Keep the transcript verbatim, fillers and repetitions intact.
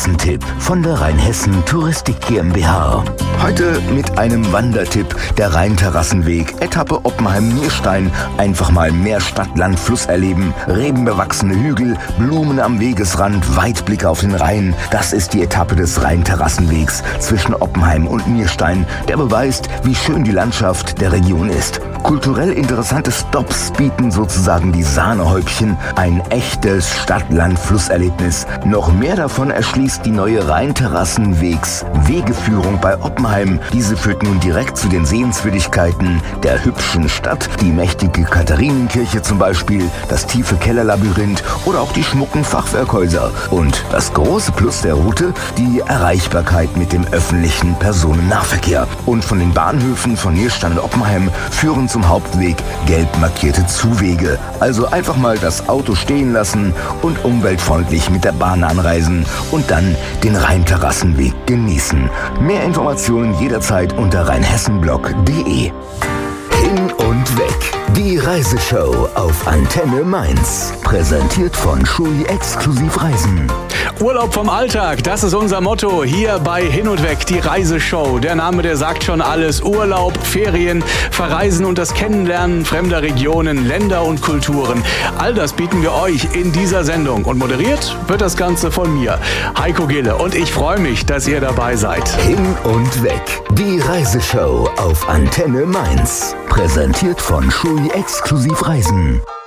Rheinhessen-Tipp von der Rheinhessen Touristik GmbH. Heute mit einem Wandertipp, der Rheinterrassenweg, Etappe Oppenheim-Nierstein. Einfach mal mehr Stadt, Land, Fluss erleben, rebenbewachsene Hügel, Blumen am Wegesrand, Weitblicke auf den Rhein. Das ist die Etappe des Rheinterrassenwegs zwischen Oppenheim und Nierstein, der beweist, wie schön die Landschaft der Region ist. Kulturell interessante Stops bieten sozusagen die Sahnehäubchen, ein echtes Stadt-Land-Fluss-Erlebnis. Noch mehr davon erschließt die neue Rheinterrassenwegs-Wegeführung bei Oppenheim. Diese führt nun direkt zu den Sehenswürdigkeiten der hübschen Stadt, die mächtige Katharinenkirche zum Beispiel, das tiefe Kellerlabyrinth oder auch die schmucken Fachwerkhäuser. Und das große Plus der Route, die Erreichbarkeit mit dem öffentlichen Personennahverkehr. Und von den Bahnhöfen von Nierstein und Oppenheim führen zum Hauptweg gelb markierte Zuwege. Also einfach mal das Auto stehen lassen und umweltfreundlich mit der Bahn anreisen und dann den Rheinterrassenweg genießen. Mehr Informationen jederzeit unter rheinhessenblog punkt de. Hin und weg. Die Reiseshow auf Antenne Mainz. Präsentiert von Schui Exklusiv Reisen. Urlaub vom Alltag, das ist unser Motto hier bei Hin und Weg, die Reiseshow. Der Name, der sagt schon alles. Urlaub, Ferien, Verreisen und das Kennenlernen fremder Regionen, Länder und Kulturen. All das bieten wir euch in dieser Sendung. Und moderiert wird das Ganze von mir, Heiko Gille. Und ich freue mich, dass ihr dabei seid. Hin und Weg, die Reiseshow auf Antenne Mainz. Präsentiert von Schui Exklusiv Reisen.